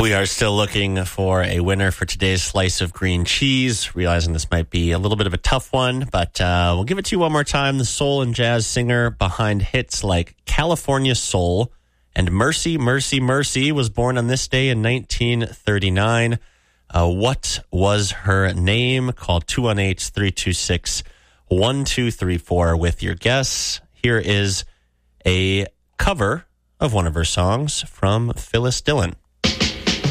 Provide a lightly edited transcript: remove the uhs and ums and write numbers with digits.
We are still looking for a winner for today's slice of green cheese, realizing this might be a little bit of a tough one, but we'll give it to you one more time. The soul and jazz singer behind hits like California Soul and Mercy, Mercy, Mercy was born on this day in 1939. What was her name? Call 218-326-1234 with your guess. Here is a cover of one of her songs from Phyllis Dillon.